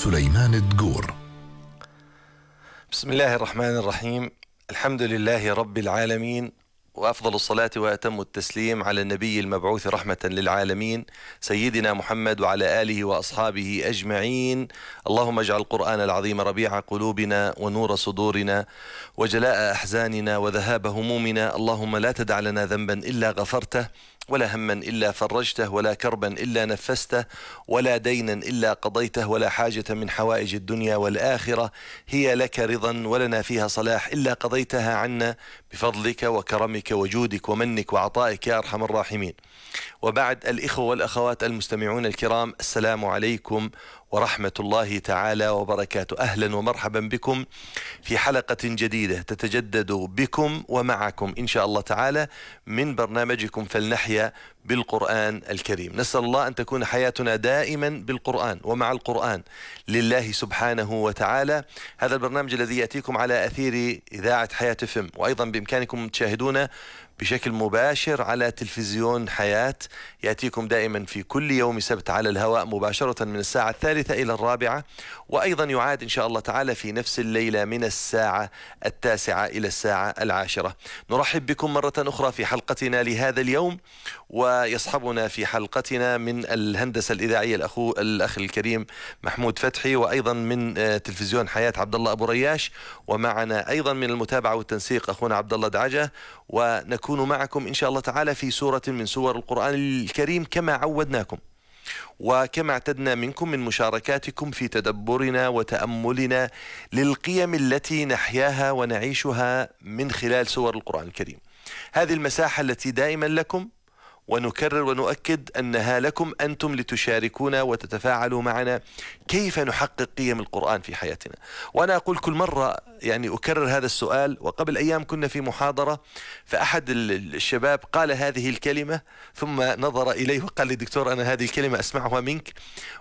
سليمان الدقور. بسم الله الرحمن الرحيم. الحمد لله رب العالمين، وأفضل الصلاة وأتم التسليم على النبي المبعوث رحمة للعالمين سيدنا محمد وعلى آله وأصحابه أجمعين. اللهم اجعل القرآن العظيم ربيع قلوبنا ونور صدورنا وجلاء أحزاننا وذهاب همومنا. اللهم لا تدع لنا ذنبا إلا غفرته، ولا هما إلا فرجته، ولا كربا إلا نفسته، ولا دينا إلا قضيته، ولا حاجة من حوائج الدنيا والآخرة هي لك رضا ولنا فيها صلاح إلا قضيتها عنا بفضلك وكرمك وجودك ومنك وعطائك يا أرحم الراحمين. وبعد، الإخوة والأخوات المستمعون الكرام، السلام عليكم ورحمة الله تعالى وبركاته. أهلا ومرحبا بكم في حلقة جديدة تتجدد بكم ومعكم إن شاء الله تعالى من برنامجكم فلنحيا بالقرآن الكريم. نسأل الله أن تكون حياتنا دائما بالقرآن ومع القرآن لله سبحانه وتعالى. هذا البرنامج الذي يأتيكم على أثير إذاعة حياة FM، وأيضا بإمكانكم تشاهدونه بشكل مباشر على تلفزيون حياة، يأتيكم دائما في كل يوم سبت على الهواء مباشرة من الساعة 3 إلى 4، وأيضا يعاد إن شاء الله تعالى في نفس الليلة من الساعة 9 إلى الساعة 10. نرحب بكم مرة أخرى في حلقتنا لهذا اليوم، ويصحبنا في حلقتنا من الهندسة الإذاعية الأخ الكريم محمود فتحي، وأيضا من تلفزيون حياة عبد الله أبو رياش، ومعنا أيضا من المتابعة والتنسيق أخونا عبد الله دعجة. ونكون معكم إن شاء الله تعالى في سورة من سور القرآن الكريم كما عودناكم وكما اعتدنا منكم من مشاركاتكم في تدبرنا وتأملنا للقيم التي نحياها ونعيشها من خلال سور القرآن الكريم. هذه المساحة التي دائما لكم، ونكرر ونؤكد أنها لكم أنتم لتشاركونا وتتفاعلوا معنا كيف نحقق قيم القرآن في حياتنا. وأنا أقول كل مرة، يعني أكرر هذا السؤال. وقبل أيام كنا في محاضرة، فأحد الشباب قال هذه الكلمة ثم نظر إليه وقال لي: دكتور، أنا هذه الكلمة أسمعها منك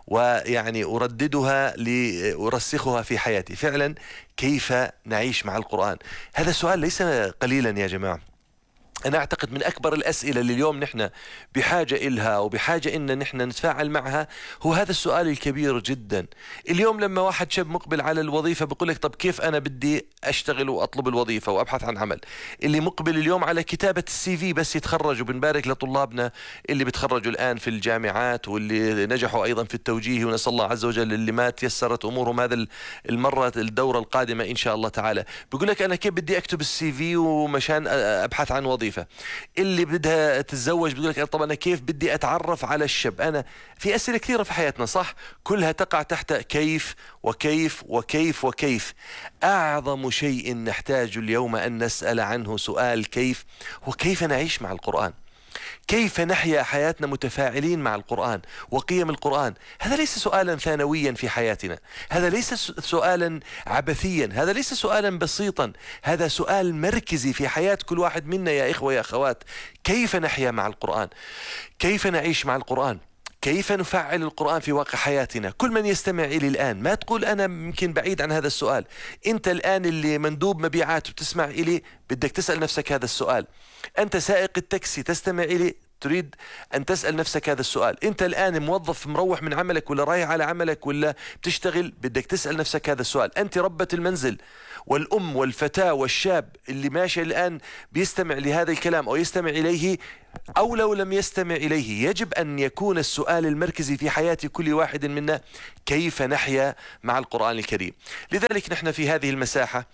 ويعني أرددها لأرسخها في حياتي. فعلا كيف نعيش مع القرآن؟ هذا سؤال ليس قليلا يا جماعة. أنا أعتقد من أكبر الأسئلة اللي اليوم نحن بحاجة إلها وبحاجة إن نحن نتفاعل معها هو هذا السؤال الكبير جدا. اليوم لما واحد شاب مقبل على الوظيفة بيقول لك: طب كيف أنا بدي أشتغل وأطلب الوظيفة وأبحث عن عمل؟ اللي مقبل اليوم على كتابة الCV بس يتخرج، وبنبارك لطلابنا اللي بتخرجوا الآن في الجامعات واللي نجحوا أيضا في التوجيه، ونسأل الله عز وجل اللي ما تيسرت أمورهم هذا المرة الدورة القادمة إن شاء الله تعالى. بيقول لك: أنا كيف بدي أكتب الCV ومشان أبحث عن وظيفة؟ اللي بدها تتزوج بتقول لك: طب أنا كيف بدي أتعرف على الشاب؟ أنا في أسئلة كثيرة في حياتنا، صح؟ كلها تقع تحت كيف وكيف وكيف وكيف. أعظم شيء نحتاج اليوم أن نسأل عنه سؤال كيف، وكيف نعيش مع القرآن، كيف نحيا حياتنا متفاعلين مع القرآن وقيم القرآن. هذا ليس سؤالا ثانويا في حياتنا، هذا ليس سؤالا عبثيا، هذا ليس سؤالا بسيطا، هذا سؤال مركزي في حياة كل واحد منا يا إخوة يا أخوات. كيف نحيا مع القرآن؟ كيف نعيش مع القرآن؟ كيف نفعل القرآن في واقع حياتنا؟ كل من يستمع إلي الآن، ما تقول أنا يمكن بعيد عن هذا السؤال. أنت الآن اللي مندوب مبيعات وتسمع إلي، بدك تسأل نفسك هذا السؤال. أنت سائق التاكسي تستمع إلي، تريد أن تسأل نفسك هذا السؤال. أنت الآن موظف مروح من عملك ولا رايح على عملك ولا بتشتغل، بدك تسأل نفسك هذا السؤال. أنت ربة المنزل والأم والفتاة والشاب اللي ماشي الآن بيستمع لهذا الكلام أو يستمع إليه، أو لو لم يستمع إليه، يجب أن يكون السؤال المركزي في حياة كل واحد منا: كيف نحيا مع القرآن الكريم؟ لذلك نحن في هذه المساحة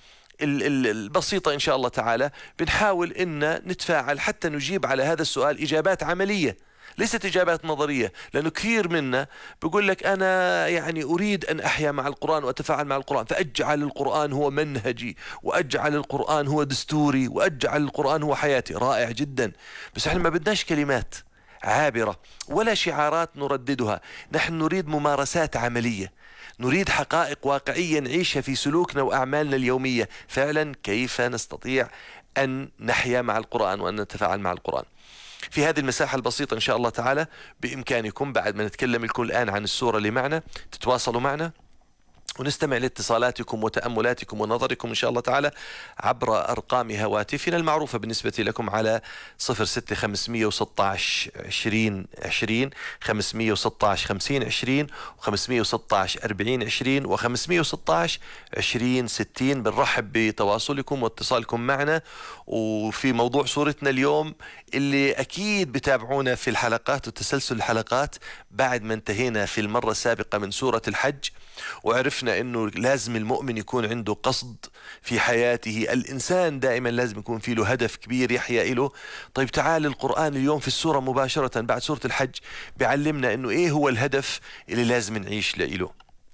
البسيطة إن شاء الله تعالى بنحاول إن نتفاعل حتى نجيب على هذا السؤال إجابات عملية، ليست إجابات نظرية. لأنه كثير منا بيقول لك: أنا يعني أريد أن أحيا مع القرآن وأتفاعل مع القرآن، فأجعل القرآن هو منهجي، وأجعل القرآن هو دستوري، وأجعل القرآن هو حياتي. رائع جدا، بس احنا ما بدناش كلمات عابرة ولا شعارات نرددها. نحن نريد ممارسات عملية، نريد حقائق واقعية نعيشها في سلوكنا وأعمالنا اليومية. فعلا كيف نستطيع أن نحيا مع القرآن وأن نتفاعل مع القرآن؟ في هذه المساحة البسيطة إن شاء الله تعالى بإمكانكم بعد ما نتكلم لكم الآن عن السورة اللي معنا تتواصلوا معنا ونستمع لاتصالاتكم وتأملاتكم ونظركم إن شاء الله تعالى عبر أرقام هواتفنا المعروفة بالنسبة لكم على 06 516 20 20 516 50 20 و516 40 20 و516 20 60. بنرحب بتواصلكم واتصالكم معنا وفي موضوع صورتنا اليوم اللي أكيد بتابعونا في الحلقات وتسلسل الحلقات بعد ما انتهينا في المرة السابقة من سورة الحج، وعرفنا أنه لازم المؤمن يكون عنده قصد في حياته. الإنسان دائما لازم يكون فيه له هدف كبير يحيا له. طيب تعال القرآن اليوم في السورة مباشرة بعد سورة الحج بيعلمنا أنه إيه هو الهدف اللي لازم نعيش له،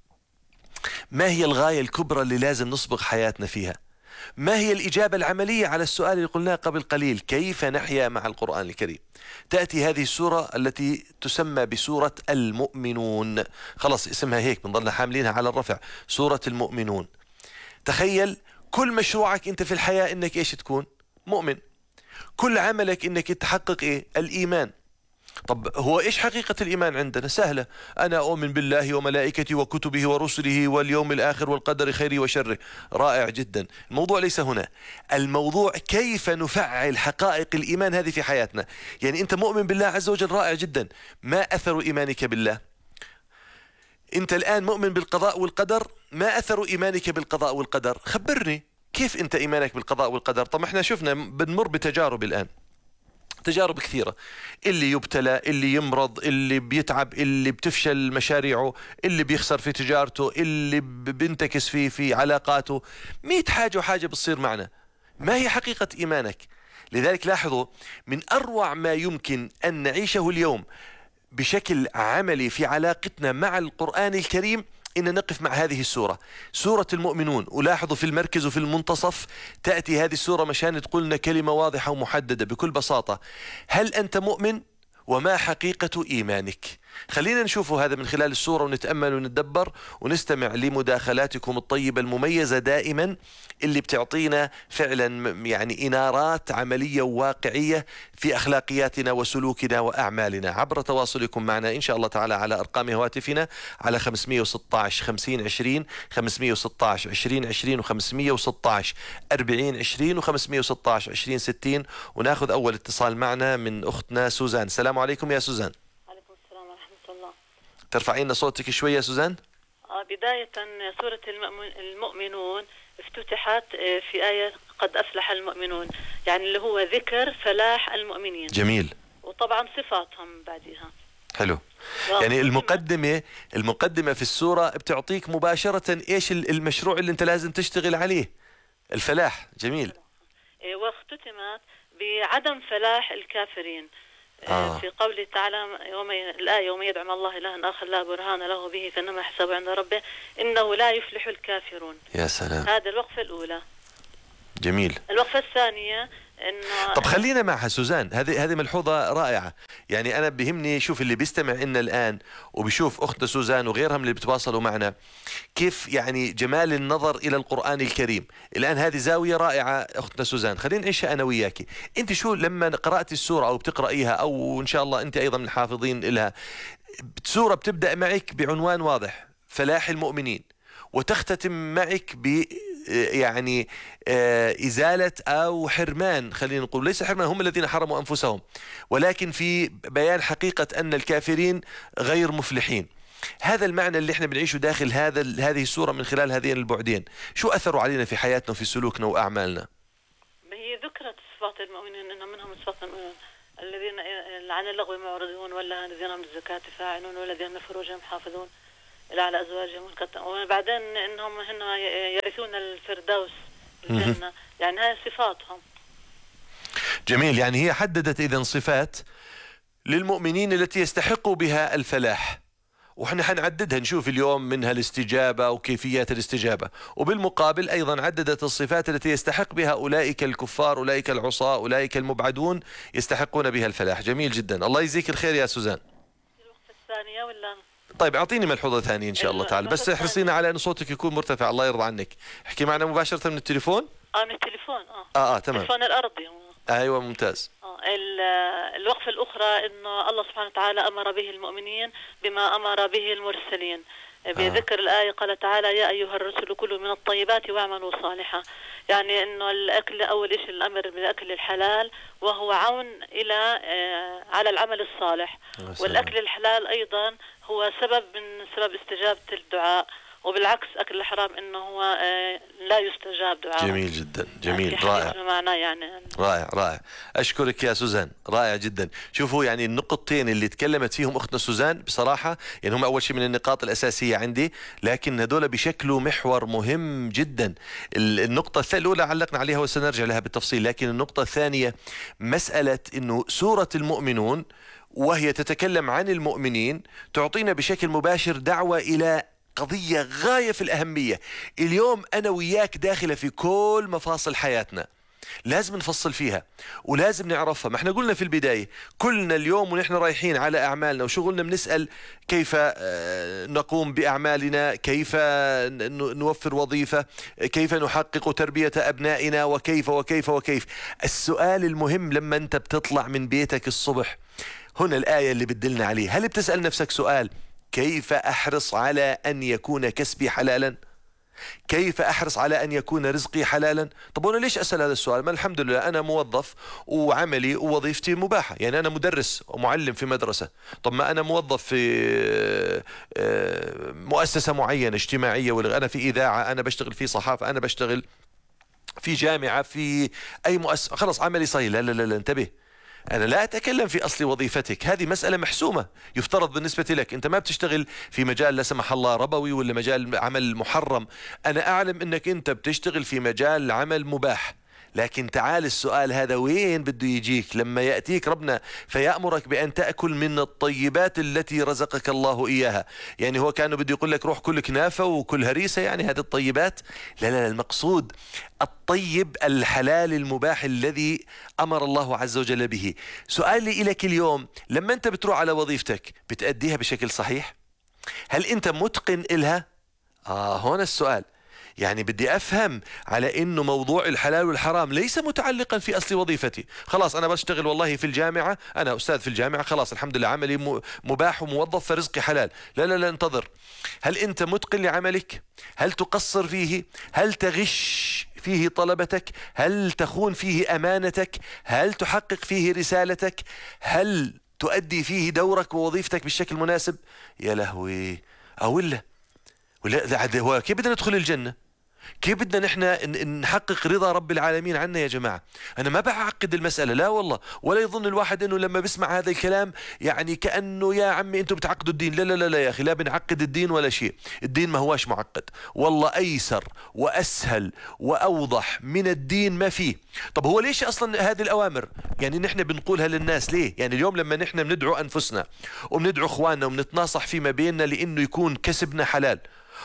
ما هي الغاية الكبرى اللي لازم نصبغ حياتنا فيها، ما هي الإجابة العملية على السؤال اللي قلناه قبل قليل، كيف نحيا مع القرآن الكريم. تأتي هذه السورة التي تسمى بسورة المؤمنون، خلاص اسمها هيك بنضلنا حاملينها على الرفع، سورة المؤمنون. تخيل كل مشروعك انت في الحياة انك ايش تكون؟ مؤمن. كل عملك انك تحقق ايه؟ الإيمان. طب هو إيش حقيقة الإيمان عندنا؟ سهلة، أنا أؤمن بالله وملائكته وكتبه ورسله واليوم الآخر والقدر خيره وشره. رائع جدا. الموضوع ليس هنا، الموضوع كيف نفعل حقائق الإيمان هذه في حياتنا. يعني أنت مؤمن بالله عز وجل، رائع جدا، ما أثر إيمانك بالله؟ أنت الآن مؤمن بالقضاء والقدر، ما أثر إيمانك بالقضاء والقدر؟ خبرني كيف أنت إيمانك بالقضاء والقدر. طب احنا شفنا بنمر بتجارب الآن، تجارب كثيرة، اللي يبتلى، اللي يمرض، اللي بيتعب، اللي بتفشل مشاريعه، اللي بيخسر في تجارته، اللي بينتكس في علاقاته، 100 حاجة وحاجة بتصير معنا. ما هي حقيقة إيمانك؟ لذلك لاحظوا من أروع ما يمكن أن نعيشه اليوم بشكل عملي في علاقتنا مع القرآن الكريم إن نقف مع هذه السورة، سورة المؤمنون. ولاحظوا في المركز وفي المنتصف تأتي هذه السورة مشان تقول لنا كلمة واضحة ومحددة بكل بساطة: هل أنت مؤمن؟ وما حقيقة إيمانك؟ خلينا نشوف هذا من خلال السورة ونتأمل ونتدبر ونستمع لمداخلاتكم الطيبة المميزة دائما اللي بتعطينا فعلا يعني إنارات عملية وواقعية في أخلاقياتنا وسلوكنا وأعمالنا عبر تواصلكم معنا إن شاء الله تعالى على أرقام هواتفنا على 516 50 20 516 20 20 و516 40 20 و516 20 60. وناخذ أول اتصال معنا من أختنا سوزان. السلام عليكم يا سوزان. ترفعين صوتك شوي يا سوزان. بداية سورة المؤمنون افتتحت في آية قد أفلح المؤمنون، يعني اللي هو ذكر فلاح المؤمنين. جميل. وطبعا صفاتهم بعدها. حلو. يعني المقدمة في السورة بتعطيك مباشرة ايش المشروع اللي انت لازم تشتغل عليه، الفلاح. جميل. واختتمت بعدم فلاح الكافرين. في قوله تعالى الآية: يوم يدعو الله إلها آخر لا برهان له به فإنما حسابه عند ربه إنه لا يفلح الكافرون. يا سلام. هذا الوقفة الأولى. جميل. الوقفة الثانية إنه طب خلينا معها سوزان، هذه ملحوظة رائعة. يعني أنا بهمني شوف اللي بيستمع لنا الآن وبيشوف أختنا سوزان وغيرهم اللي بتواصلوا معنا كيف يعني جمال النظر إلى القرآن الكريم. الآن هذه زاوية رائعة أختنا سوزان، خلينا نعيشها أنا وياكي. أنت شو لما قرأت السورة أو بتقرأيها أو إن شاء الله أنت أيضا من الحافظين لها، سورة بتبدأ معك بعنوان واضح: فلاح المؤمنين، وتختتم معك ب يعني إزالة أو حرمان، خلينا نقول ليس حرمان، هم الذين حرموا أنفسهم، ولكن في بيان حقيقة أن الكافرين غير مفلحين. هذا المعنى اللي احنا بنعيشه داخل هذه السورة من خلال هذين البعدين، شو أثروا علينا في حياتنا وفي سلوكنا وأعمالنا؟ هي ذكرت صفات المؤمنين إن منهم صفات الذين عن اللغو معرضون والذين هم الزكاة فاعلون والذين لفروجهم حافظون إلى على أزواجهم، وبعدين إنهم هن يرثون الفردوس الجنة. يعني هاي صفاتهم. جميل. يعني هي حددت إذن صفات للمؤمنين التي يستحقوا بها الفلاح، وإحنا حنعددها نشوف اليوم منها الاستجابة وكيفيات الاستجابة، وبالمقابل أيضا عددت الصفات التي يستحق بها أولئك الكفار، أولئك العصاة، أولئك المبعدون يستحقون بها الفلاح. جميل جدا، الله يجزيك الخير يا سوزان. الوقت الثانية ولا؟ طيب أعطيني ملحوظة ثانية إن شاء الله تعالى، بس احرصينا على أن صوتك يكون مرتفع، الله يرضى عنك. احكي معنا مباشرة من التليفون. من التليفون. تمام. التليفون الأرضي. أيوة ممتاز. الوقفة الأخرى إنه الله سبحانه وتعالى أمر به المؤمنين بما أمر به المرسلين. بذكر الآية قال تعالى يا أيها الرسل كلوا من الطيبات واعملوا صالحا، يعني إنه الأكل أول شيء الأمر بالأكل الحلال وهو عون إلى على العمل الصالح، والأكل الحلال أيضا هو سبب من سبب استجابة الدعاء، وبالعكس أكل الحرام إنه هو لا يستجاب دعاء. جميل جدا، جميل، يعني رائع معناه يعني رائع رائع. أشكرك يا سوزان، رائع جدا. شوفوا يعني النقطتين اللي تكلمت فيهم أختنا سوزان بصراحة يعني هم أول شيء من النقاط الأساسية عندي، لكن هذول بشكلوا محور مهم جدا. النقطة الأولى علقنا عليها وسنرجع لها بالتفصيل، لكن النقطة الثانية مسألة إنه سورة المؤمنون وهي تتكلم عن المؤمنين تعطينا بشكل مباشر دعوة إلى قضية غاية في الأهمية. اليوم أنا وياك داخلة في كل مفاصل حياتنا، لازم نفصل فيها ولازم نعرفها. ما احنا قلنا في البداية كلنا اليوم ونحن رايحين على أعمالنا وشغلنا بنسأل كيف نقوم بأعمالنا، كيف نوفر وظيفة، كيف نحقق تربية أبنائنا، وكيف وكيف وكيف. السؤال المهم لما أنت بتطلع من بيتك الصبح، هنا الآية اللي بدلنا عليه، هل بتسأل نفسك سؤال كيف أحرص على أن يكون كسبي حلالا؟ كيف أحرص على أن يكون رزقي حلالا؟ طب أنا ليش أسأل هذا السؤال؟ ما الحمد لله أنا موظف وعملي ووظيفتي مباحة، يعني أنا مدرس ومعلم في مدرسة. طب ما أنا موظف في مؤسسة معينة اجتماعية، ولا أنا في إذاعة، أنا بشتغل في صحافة، أنا بشتغل في جامعة، في أي مؤسسة، خلص عملي صحيح. لا لا لا انتبه، أنا لا أتكلم في أصل وظيفتك، هذه مسألة محسومة. يفترض بالنسبة لك أنت ما بتشتغل في مجال لا سمح الله ربوي ولا مجال عمل محرم، أنا أعلم أنك أنت بتشتغل في مجال عمل مباح. لكن تعال السؤال هذا وين بده يجيك؟ لما يأتيك ربنا فيأمرك بأن تأكل من الطيبات التي رزقك الله إياها، يعني هو كانوا بده يقول لك روح كل كنافة وكل هريسة، يعني هذه الطيبات؟ لا لا، المقصود الطيب الحلال المباح الذي أمر الله عز وجل به. سؤالي إليك اليوم، لما أنت بتروح على وظيفتك بتأديها بشكل صحيح؟ هل أنت متقن إلها؟ هون السؤال. يعني بدي أفهم على إنه موضوع الحلال والحرام ليس متعلقا في أصل وظيفتي. خلاص أنا بشتغل والله في الجامعة، أنا أستاذ في الجامعة، خلاص الحمد لله عملي مباح وموظف فرزقي حلال. لا لا لا، انتظر. هل أنت متقن لعملك؟ هل تقصر فيه؟ هل تغش فيه طلبتك؟ هل تخون فيه أمانتك؟ هل تحقق فيه رسالتك؟ هل تؤدي فيه دورك ووظيفتك بالشكل المناسب؟ يا لهوي، ولا هو كيف بدنا ندخل الجنة؟ كيف بدنا نحن نحقق رضا رب العالمين عنا يا جماعة؟ أنا ما بعقد المسألة، لا والله، ولا يظن الواحد أنه لما بسمع هذا الكلام يعني كأنه يا عمي أنتم بتعقدوا الدين. لا لا لا لا يا أخي، لا بنعقد الدين ولا شيء. الدين ما هواش معقد، والله أيسر وأسهل وأوضح من الدين ما فيه. طب هو ليش أصلا هذه الأوامر يعني نحن بنقولها للناس ليه؟ يعني اليوم لما نحن بندعو أنفسنا وبندعو إخواننا وبنتناصح فيما بيننا لأنه يكون كسبنا حلال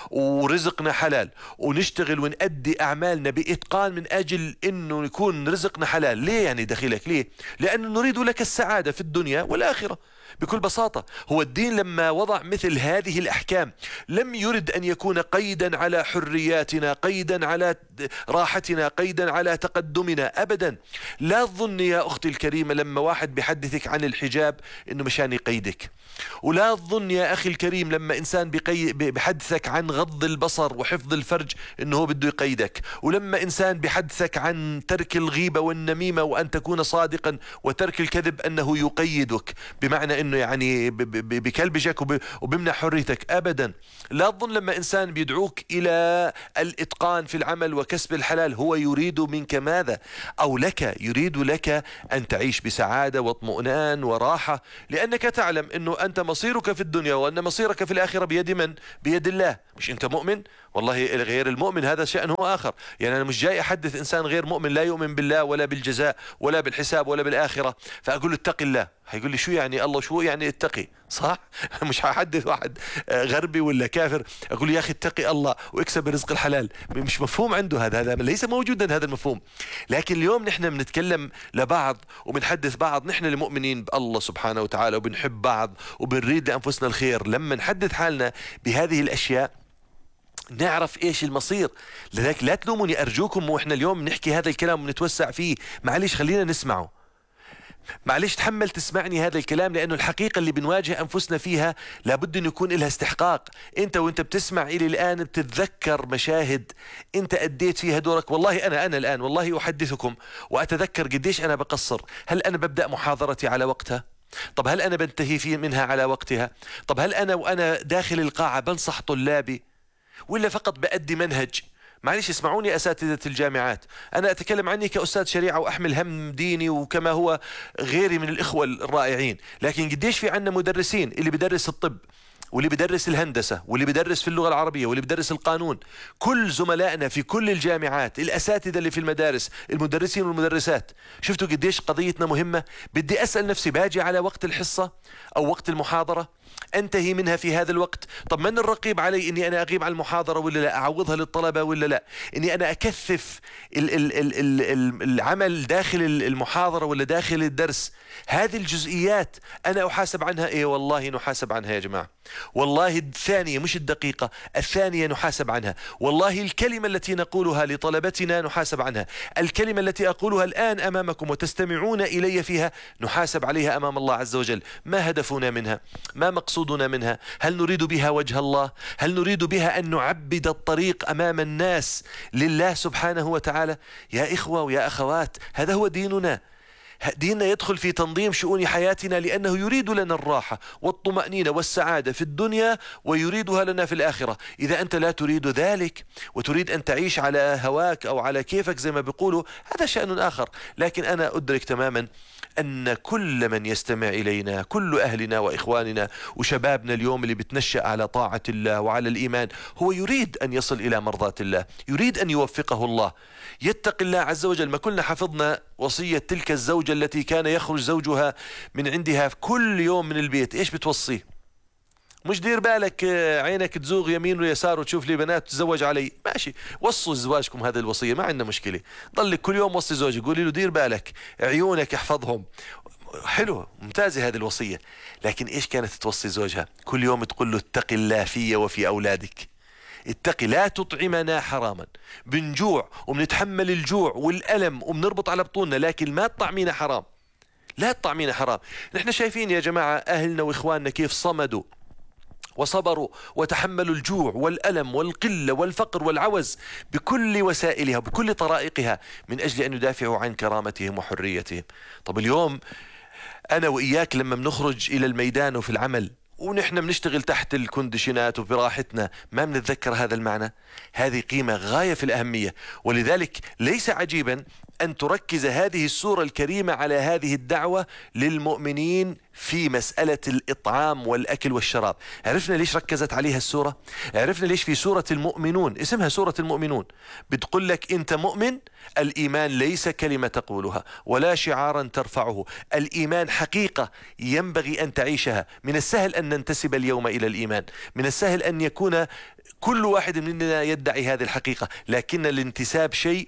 ورزقنا حلال ونشتغل ونأدي أعمالنا بإتقان من أجل أنه يكون رزقنا حلال، ليه يعني دخيلك؟ ليه؟ لأنه نريد لك السعادة في الدنيا والآخرة بكل بساطة. هو الدين لما وضع مثل هذه الأحكام لم يرد أن يكون قيدا على حرياتنا، قيدا على راحتنا، قيدا على تقدمنا، أبدا. لا تظن يا أختي الكريمة لما واحد بيحدثك عن الحجاب أنه مشان يقيدك، ولا تظن يا أخي الكريم لما إنسان بيحدثك عن غض البصر وحفظ الفرج أنه هو بده يقيدك، ولما إنسان بيحدثك عن ترك الغيبة والنميمة وأن تكون صادقا وترك الكذب أنه يقيدك، بمعنى أنه يعني بكلبشك وبمنع حريتك، أبدا. لا تظن لما إنسان بيدعوك إلى الإتقان في العمل وكسب الحلال هو يريد منك ماذا؟ أو لك، يريد لك أن تعيش بسعادة واطمئنان وراحة، لأنك تعلم أنه أنت مصيرك في الدنيا وأن مصيرك في الآخرة بيد من؟ بيد الله. مش أنت مؤمن؟ والله غير المؤمن هذا شأنه آخر. يعني أنا مش جاي أحدث إنسان غير مؤمن لا يؤمن بالله ولا بالجزاء ولا بالحساب ولا بالآخرة فأقول له اتق الله، هيقول لي شو يعني الله، شو يعني اتقي؟ صح؟ مش هحدث واحد غربي ولا كافر أقول له يا أخي اتقي الله واكسب رزق الحلال، مش مفهوم عنده هذا ليس موجودا هذا المفهوم. لكن اليوم نحن بنتكلم لبعض وبنحدث بعض، نحن المؤمنين بالله سبحانه وتعالى وبنحب بعض وبنريد لأنفسنا الخير، لما نحدث حالنا بهذه الأشياء نعرف ايش المصير. لذلك لا تلوموني ارجوكم، واحنا اليوم نحكي هذا الكلام ونتوسع فيه، معلش خلينا نسمعه. معلش تحمل تسمعني هذا الكلام، لأنه الحقيقة اللي بنواجه أنفسنا فيها لابد أن يكون لها استحقاق. أنت وأنت بتسمع إلي الآن بتتذكر مشاهد أنت أديت فيها دورك. والله أنا الآن والله أحدثكم وأتذكر قديش أنا بقصر. هل أنا ببدأ محاضرتي على وقتها؟ طب هل أنا بنتهي منها على وقتها؟ طب هل أنا وأنا داخل القاعة بنصح طلابي، ولا فقط بأدي منهج؟ معلش اسمعوني أساتذة الجامعات، أنا أتكلم عني كأستاذ شريعة وأحمل هم ديني وكما هو غيري من الإخوة الرائعين، لكن قديش في عنا مدرسين اللي بدرس الطب واللي بدرس الهندسة واللي بدرس في اللغة العربية واللي بدرس القانون. كل زملائنا في كل الجامعات، الأساتذة اللي في المدارس، المدرسين والمدرسات، شفتوا قديش قضيتنا مهمة؟ بدي أسأل نفسي، باجي على وقت الحصة أو وقت المحاضرة انتهي منها في هذا الوقت؟ طب من الرقيب علي اني انا اغيب عن المحاضرة ولا لا؟ اعوضها للطلبة ولا لا؟ اني انا اكثف العمل داخل المحاضرة ولا داخل الدرس؟ هذه الجزئيات انا احاسب عنها. ايه والله نحاسب عنها يا جماعة، والله الثانية مش الدقيقة، الثانية نحاسب عنها. والله الكلمة التي نقولها لطلبتنا نحاسب عنها. الكلمة التي أقولها الآن أمامكم وتستمعون إلي فيها نحاسب عليها أمام الله عز وجل. ما هدفنا منها؟ ما مقصودنا منها؟ هل نريد بها وجه الله؟ هل نريد بها أن نعبد الطريق أمام الناس لله سبحانه وتعالى؟ يا إخوة ويا أخوات، هذا هو ديننا. ديننا يدخل في تنظيم شؤون حياتنا، لأنه يريد لنا الراحة والطمأنينة والسعادة في الدنيا ويريدها لنا في الآخرة. إذا أنت لا تريد ذلك وتريد أن تعيش على هواك أو على كيفك زي ما بيقولوا، هذا شأن آخر. لكن أنا أدرك تماما أن كل من يستمع إلينا، كل أهلنا وإخواننا وشبابنا اليوم اللي بتنشأ على طاعة الله وعلى الإيمان، هو يريد أن يصل إلى مرضاة الله، يريد أن يوفقه الله، يتقي الله عز وجل. ما كلنا حفظنا وصية تلك الزوجة التي كان يخرج زوجها من عندها كل يوم من البيت، إيش بتوصيه؟ مش دير بالك عينك تزوغ يمين ويسار وتشوف لي بنات تتزوج علي، ماشي، وصوا زواجكم هذه الوصية، ما عندنا مشكلة. ضلك كل يوم وصي زوجك قولي له دير بالك عيونك احفظهم، حلو ممتازة هذه الوصية. لكن إيش كانت توصي زوجها؟ كل يوم تقول له اتق الله في وفي أولادك، اتقي لا تطعمنا حراما. بنجوع وبنتحمل الجوع والألم وبنربط على بطوننا، لكن ما تطعمينا حرام، لا تطعمينا حرام. نحن شايفين يا جماعة أهلنا وإخواننا كيف صمدوا وصبروا وتحملوا الجوع والألم والقلة والفقر والعوز بكل وسائلها بكل طرائقها من أجل أن يدافعوا عن كرامتهم وحريتهم. طب اليوم أنا وإياك لما بنخرج إلى الميدان وفي العمل ونحن بنشتغل تحت الكونديشنات وبراحتنا، ما بنتذكر هذا المعنى؟ هذه قيمة غاية في الأهمية. ولذلك ليس عجيبا أن تركز هذه السورة الكريمة على هذه الدعوة للمؤمنين في مسألة الإطعام والأكل والشراب. عرفنا ليش ركزت عليها السورة؟ عرفنا ليش في سورة المؤمنون، اسمها سورة المؤمنون، بتقول لك أنت مؤمن. الإيمان ليس كلمة تقولها ولا شعارا ترفعه، الإيمان حقيقة ينبغي أن تعيشها. من السهل أن ننتسب اليوم إلى الإيمان، من السهل أن يكون كل واحد مننا يدعي هذه الحقيقة، لكن الانتساب شيء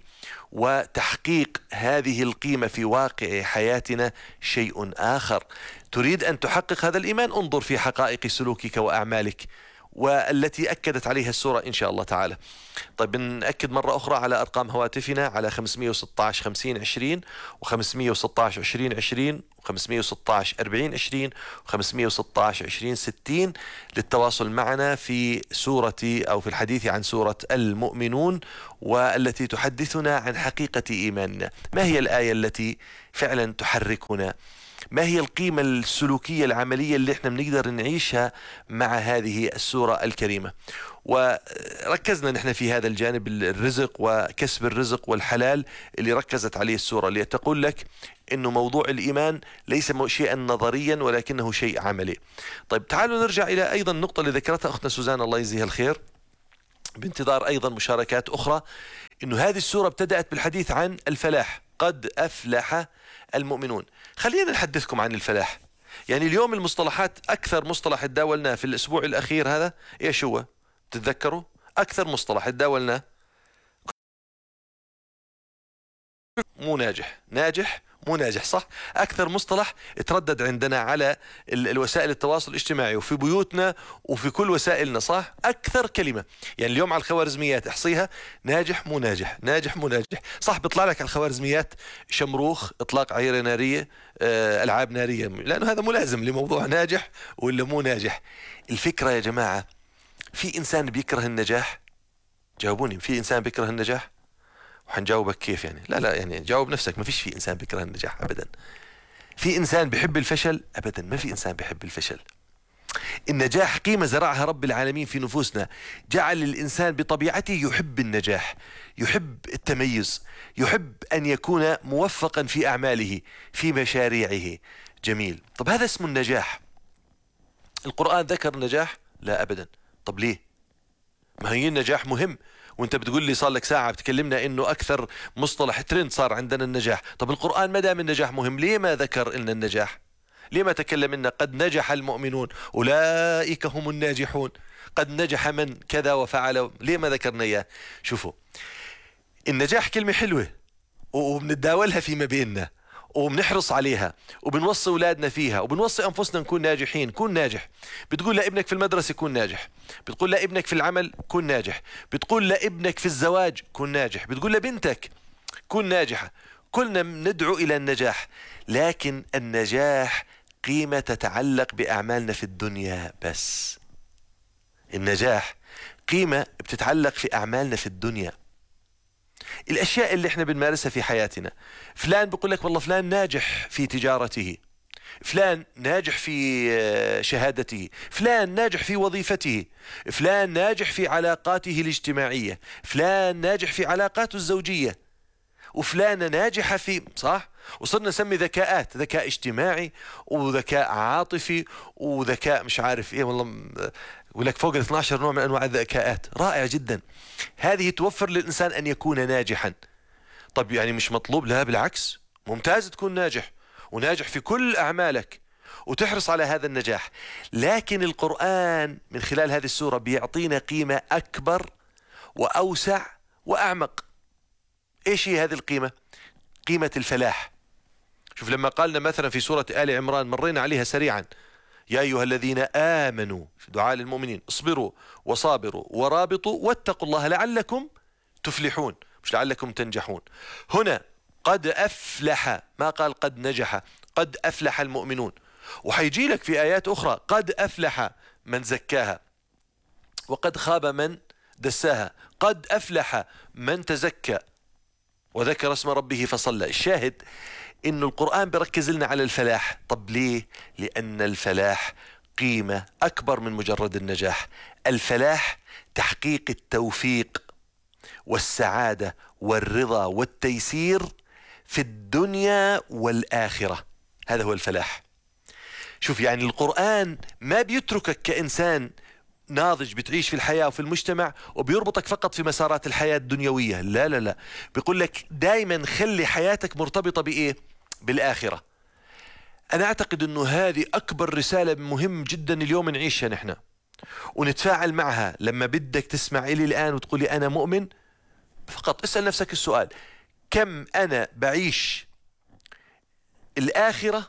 وتحقيق هذه القيمة في واقع حياتنا شيء آخر. تريد أن تحقق هذا الإيمان؟ انظر في حقائق سلوكك وأعمالك، والتي أكدت عليها السورة إن شاء الله تعالى. طيب نأكد مرة أخرى على أرقام هواتفنا على 516 50 20 و516 20 20 و516 40 20 و516 20 60 للتواصل معنا في سورة أو في الحديث عن سورة المؤمنون، والتي تحدثنا عن حقيقة إيماننا. ما هي الآية التي فعلا تحركنا؟ ما هي القيمة السلوكية العملية اللي احنا بنقدر نعيشها مع هذه السورة الكريمة؟ وركزنا نحن في هذا الجانب، الرزق وكسب الرزق والحلال اللي ركزت عليه السورة، اللي تقول لك انه موضوع الايمان ليس شيئا نظريا ولكنه شيء عملي. طيب تعالوا نرجع الى ايضا النقطة اللي ذكرتها اختنا سوزان الله يجزيها الخير، بانتظار ايضا مشاركات اخرى، انه هذه السورة ابتدأت بالحديث عن الفلاح، قد افلح المؤمنون. خلينا نحدثكم عن الفلاح. يعني اليوم المصطلحات، اكثر مصطلح تداولناه في الاسبوع الاخير هذا ايش هو؟ تتذكروا اكثر مصطلح تداولناه؟ مو ناجح، ناجح مو ناجح، صح؟ أكثر مصطلح تردد عندنا على الوسائل التواصل الاجتماعي وفي بيوتنا وفي كل وسائلنا، صح؟ أكثر كلمة يعني اليوم على الخوارزميات احصيها، ناجح مو ناجح، ناجح مو ناجح، صح؟ بيطلع لك على الخوارزميات شمروخ، إطلاق عيرة نارية، ألعاب نارية، لأنه هذا ملازم لموضوع ناجح ولا مو ناجح. الفكرة يا جماعة، في إنسان بيكره النجاح؟ جاوبوني، في إنسان بيكره النجاح؟ وحنجاوبك كيف يعني؟ لا يعني جاوب نفسك، ما فيش في إنسان بيكره النجاح أبدا. في إنسان بيحب الفشل؟ أبدا ما في إنسان بيحب الفشل. النجاح قيمة زرعها رب العالمين في نفوسنا، جعل الإنسان بطبيعته يحب النجاح، يحب التميز، يحب أن يكون موفقا في أعماله في مشاريعه. جميل. طب هذا اسمه النجاح. القرآن ذكر النجاح؟ لا أبدا. طب ليه؟ ما هي النجاح مهم، وانت بتقول لي صار لك ساعة بتكلمنا انه اكثر مصطلح ترند صار عندنا النجاح. طب القرآن ما دام النجاح مهم ليه ما ذكر لنا النجاح؟ ليه ما تكلم لنا قد نجح المؤمنون اولئك هم الناجحون، قد نجح من كذا وفعل؟ ليه ما ذكرنا اياه؟ شوفوا، النجاح كلمة حلوة وبنتداولها فيما بيننا وبنحرص عليها وبنوصي أولادنا فيها وبنوصي أنفسنا نكون ناجحين. كون ناجح. بتقول لابنك في المدرسة كون ناجح، بتقول لابنك في العمل كون ناجح، بتقول لابنك في الزواج كون ناجح، بتقول لبنتك كون ناجحة. كلنا ندعو إلى النجاح، لكن النجاح قيمة تتعلق بأعمالنا في الدنيا بس. النجاح قيمة بتتعلق في أعمالنا في الدنيا، الأشياء اللي احنا بنمارسها في حياتنا. فلان بيقول لك والله فلان ناجح في تجارته، فلان ناجح في شهادته، فلان ناجح في وظيفته، فلان ناجح في علاقاته الاجتماعية، فلان ناجح في علاقاته الزوجية، وفلانة ناجحة في، صح؟ وصرنا نسمي ذكاءات، ذكاء اجتماعي وذكاء عاطفي وذكاء مش عارف ايه، والله يقول لك فوق 12 نوع من انواع الذكاءات. رائع جدا، هذه توفر للانسان ان يكون ناجحا. طب يعني مش مطلوب؟ لا بالعكس، ممتاز تكون ناجح وناجح في كل اعمالك وتحرص على هذا النجاح. لكن القرآن من خلال هذه السورة بيعطينا قيمة اكبر واوسع واعمق. ايش هي هذه القيمة؟ قيمة الفلاح. شوف لما قالنا مثلا في سورة آل عمران، مرينا عليها سريعا، يا أيها الذين آمنوا، دعاء للمؤمنين، اصبروا وصابروا ورابطوا واتقوا الله لعلكم تفلحون، مش لعلكم تنجحون. هنا قد أفلح، ما قال قد نجح، قد أفلح المؤمنون. وحيجي لك في آيات أخرى قد أفلح من زكاها وقد خاب من دساها، قد أفلح من تزكى وذكر اسم ربه فصلى. الشاهد إنه القرآن بركز لنا على الفلاح. طب ليه؟ لأن الفلاح قيمة أكبر من مجرد النجاح. الفلاح تحقيق التوفيق والسعادة والرضا والتيسير في الدنيا والآخرة، هذا هو الفلاح. شوف يعني القرآن ما بيتركك كإنسان ناضج بتعيش في الحياة وفي المجتمع وبيربطك فقط في مسارات الحياة الدنيوية، لا لا لا، بيقول لك دايما خلي حياتك مرتبطة بإيه؟ بالآخرة. أنا أعتقد أنه هذه أكبر رسالة مهم جدا اليوم نعيشها نحن ونتفاعل معها. لما بدك تسمع إلي الآن وتقولي أنا مؤمن، فقط اسأل نفسك السؤال: كم أنا بعيش الآخرة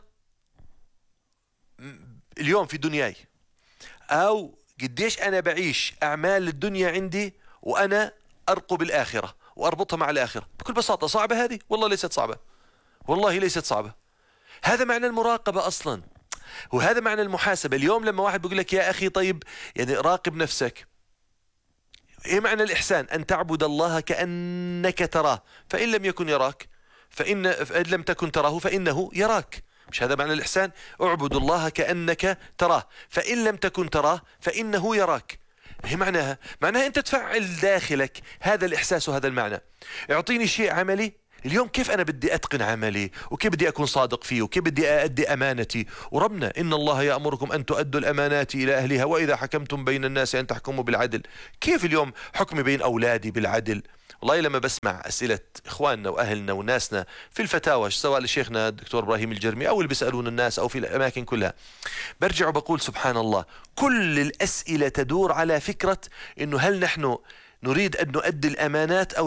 اليوم في دنياي؟ أو قديش أنا بعيش أعمال الدنيا عندي وأنا أرقب الآخرة وأربطها مع الآخرة؟ بكل بساطة صعبة هذه؟ والله ليست صعبة، والله ليست صعبة. هذا معنى المراقبة أصلا، وهذا معنى المحاسبة. اليوم لما واحد بيقول لك يا أخي طيب يعني راقب نفسك، إيه معنى الإحسان؟ أن تعبد الله كأنك تراه فإن لم يكن يراك فإن لم تكن تراه فإنه يراك. مش هذا معنى الإحسان؟ اعبد الله كأنك تراه فإن لم تكن تراه فإنه يراك. هي معناها أنت تفعل داخلك هذا الإحساس وهذا المعنى. اعطيني شيء عملي اليوم، كيف أنا بدي أتقن عملي وكيف بدي أكون صادق فيه وكيف بدي أؤدي أمانتي. وربنا إن الله يأمركم أن تؤدوا الأمانات إلى أهلها وإذا حكمتم بين الناس أن تحكموا بالعدل. كيف اليوم حكمي بين أولادي بالعدل؟ والله لما بسمع أسئلة إخواننا وأهلنا وناسنا في الفتاوى، سواء لشيخنا الدكتور إبراهيم الجرمي أو اللي بيسألون الناس أو في الأماكن كلها، برجع وبقول سبحان الله، كل الأسئلة تدور على فكرة إنه هل نحن نريد أن نؤدي الأمانات أو لا؟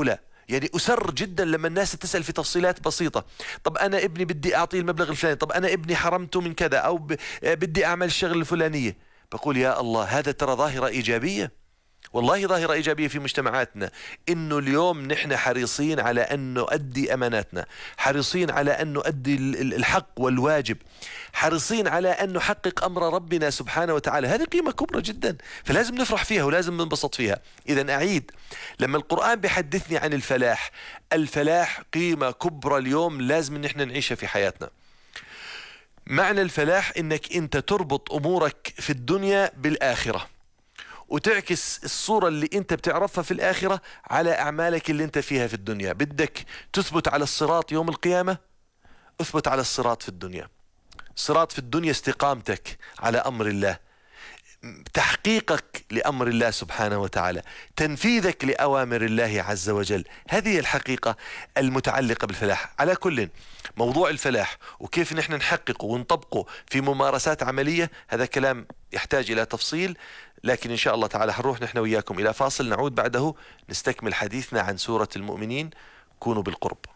يعني أسر جدا لما الناس تسأل في تفصيلات بسيطة. طب أنا ابني بدي أعطيه المبلغ الفلاني، طب أنا ابني حرمته من كذا، أو بدي أعمل الشغل الفلانية. بقول يا الله، هذا ترى ظاهرة إيجابية، والله ظاهرة إيجابية في مجتمعاتنا. إنه اليوم نحن حريصين على أن نؤدي أماناتنا، حريصين على أن نؤدي الحق والواجب، حريصين على أن نحقق أمر ربنا سبحانه وتعالى. هذه قيمة كبرى جدا، فلازم نفرح فيها ولازم ننبسط فيها. إذا أعيد، لما القرآن بيحدثني عن الفلاح، الفلاح قيمة كبرى اليوم لازم نحن نعيشها في حياتنا. معنى الفلاح إنك أنت تربط أمورك في الدنيا بالآخرة، وتعكس الصورة اللي انت بتعرفها في الآخرة على أعمالك اللي انت فيها في الدنيا. بدك تثبت على الصراط يوم القيامة، اثبت على الصراط في الدنيا. صراط في الدنيا استقامتك على أمر الله، تحقيقك لأمر الله سبحانه وتعالى، تنفيذك لأوامر الله عز وجل. هذه الحقيقة المتعلقة بالفلاح. على كل، موضوع الفلاح وكيف نحن نحققه ونطبقه في ممارسات عملية، هذا كلام يحتاج إلى تفصيل، لكن إن شاء الله تعالى حنروح نحن وياكم إلى فاصل، نعود بعده نستكمل حديثنا عن سورة المؤمنين. كونوا بالقرب.